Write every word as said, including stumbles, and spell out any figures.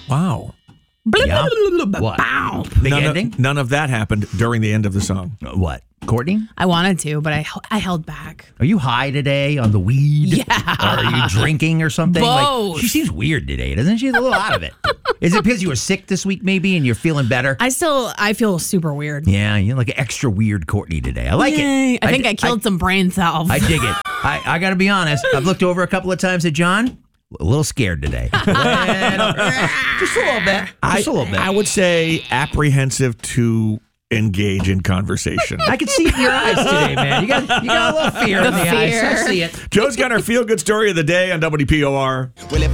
Wow. Yeah. What? Big None ending? of, none of that happened during the end of the song. What? Courtney? I wanted to, but I I held back. Are you high today on the weed? Yeah. Or are you drinking or something? Both. Like, she seems weird today, doesn't she? She's a little out of it. Is it because you were sick this week maybe and you're feeling better? I still I feel super weird. Yeah, you're like an extra weird Courtney today. I like Yay. it. I think I, I killed some brain cells. I dig it. I, I got to be honest. I've looked over a couple of times at John. A little scared today. Just a little bit. Just a little bit. I would say apprehensive to engage in conversation. I can see it in your eyes today, man. You got you got a little fear The in the eyes. fear. I see it. Joe's got our feel-good story of the day on W P O R. Well, if